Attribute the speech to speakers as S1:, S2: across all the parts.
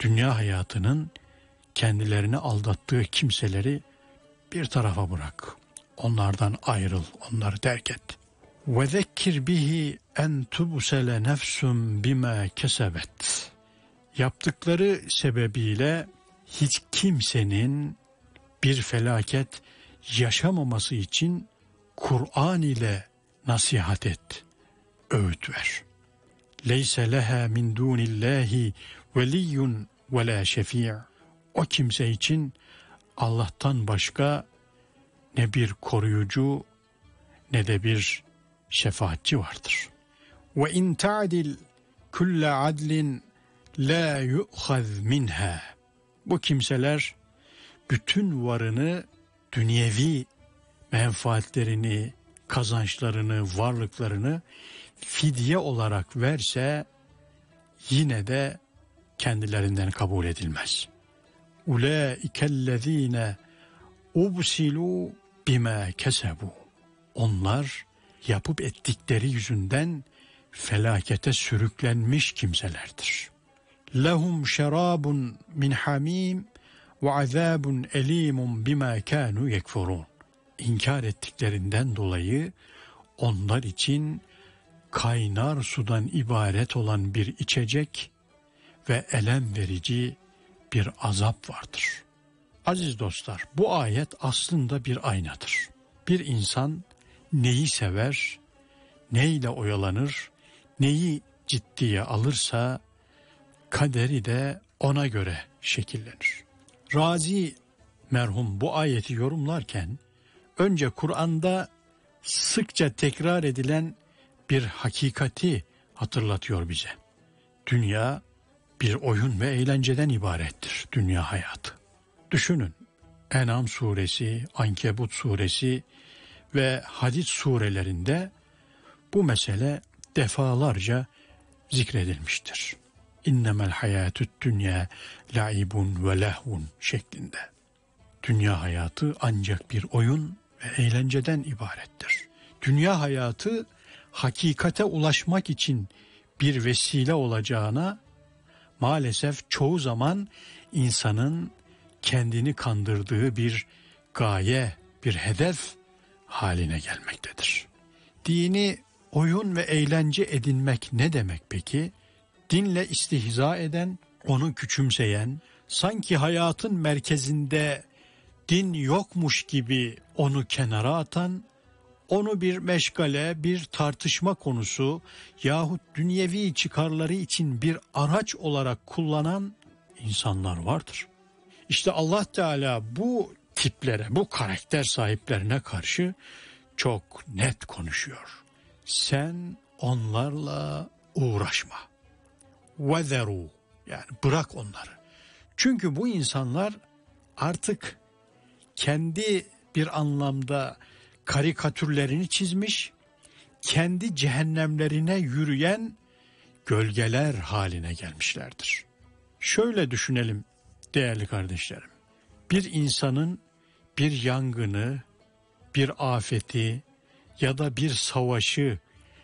S1: Dünya hayatının kendilerini aldattığı kimseleri bir tarafa bırak. Onlardan ayrıl, onları terk et. وَذَكِّرْ بِهِ اَنْ تُبْسَلَ نَفْسٌ بِمَا كَسَبَتْ. Yaptıkları sebebiyle hiç kimsenin bir felaket yaşamaması için Kur'an ile nasihat et, öğüt ver. لَيْسَ لَهَا مِنْ دُونِ اللّٰهِ وَلِيٌّ وَلَا شَفِيعٌ. O kimse için Allah'tan başka ne bir koruyucu ne de bir şefaatçi vardır. وَاِنْ تَعْدِلْ كُلَّ عَدْلٍ لَا يُؤْخَذْ مِنْهَا. Bu kimseler bütün varını, dünyevi menfaatlerini, kazançlarını, varlıklarını fidye olarak verse yine de kendilerinden kabul edilmez. Ulaikellezine ubsilu bima kesebu. Onlar yapıp ettikleri yüzünden felakete sürüklenmiş kimselerdir. Lehum şerabun min hamim ve azabun elimun bima kanu yekfurun. İnkar ettiklerinden dolayı onlar için kaynar sudan ibaret olan bir içecek ve elem verici bir azap vardır. Aziz dostlar, bu ayet aslında bir aynadır. Bir insan neyi sever, neyle oyalanır, neyi ciddiye alırsa kaderi de ona göre şekillenir. Razi merhum bu ayeti yorumlarken önce Kur'an'da sıkça tekrar edilen bir hakikati hatırlatıyor bize. Dünya bir oyun ve eğlenceden ibarettir, dünya hayatı. Düşünün, En'am suresi, Ankebut suresi ve Hadid surelerinde bu mesele defalarca zikredilmiştir. İnnemel hayatü't dünya laibun ve lehvun şeklinde. Dünya hayatı ancak bir oyun ve eğlenceden ibarettir. Dünya hayatı hakikate ulaşmak için bir vesile olacağına maalesef çoğu zaman insanın kendini kandırdığı bir gaye, bir hedef haline gelmektedir. Dini oyun ve eğlence edinmek ne demek peki? Dinle istihza eden, onu küçümseyen, sanki hayatın merkezinde din yokmuş gibi onu kenara atan, onu bir meşgale, bir tartışma konusu yahut dünyevi çıkarları için bir araç olarak kullanan insanlar vardır. İşte Allah Teala bu tiplere, bu karakter sahiplerine karşı çok net konuşuyor. Sen onlarla uğraşma. وَذَرُوا, yani bırak onları. Çünkü bu insanlar artık kendi bir anlamda karikatürlerini çizmiş, kendi cehennemlerine yürüyen gölgeler haline gelmişlerdir. Şöyle düşünelim değerli kardeşlerim. Bir insanın bir yangını, bir afeti ya da bir savaşı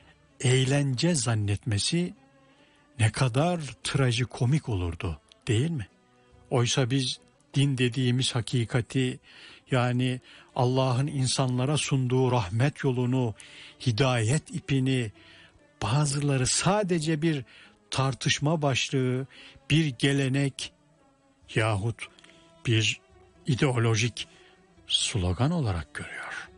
S1: eğlence zannetmesi ne kadar trajikomik olurdu, değil mi? Oysa biz din dediğimiz hakikati, yani Allah'ın insanlara sunduğu rahmet yolunu, hidayet ipini bazıları sadece bir tartışma başlığı, bir gelenek yahut bir ideolojik slogan olarak görüyor.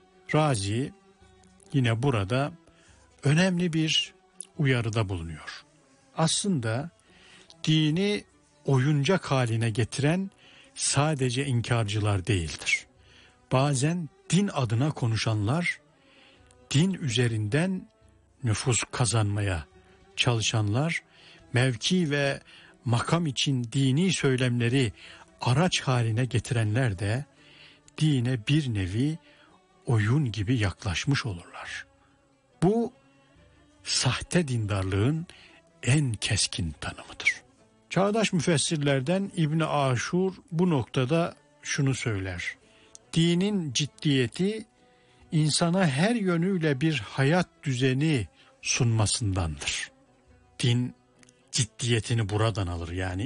S1: Razi yine burada önemli bir uyarıda bulunuyor. Aslında dini oyuncak haline getiren sadece inkarcılar değildir. Bazen din adına konuşanlar, din üzerinden nüfus kazanmaya çalışanlar, mevki ve makam için dini söylemleri araç haline getirenler de dine bir nevi oyun gibi yaklaşmış olurlar. Bu sahte dindarlığın en keskin tanımıdır. Çağdaş müfessirlerden İbn Aşur bu noktada şunu söyler. Dinin ciddiyeti insana her yönüyle bir hayat düzeni sunmasındandır. Din ciddiyetini buradan alır, yani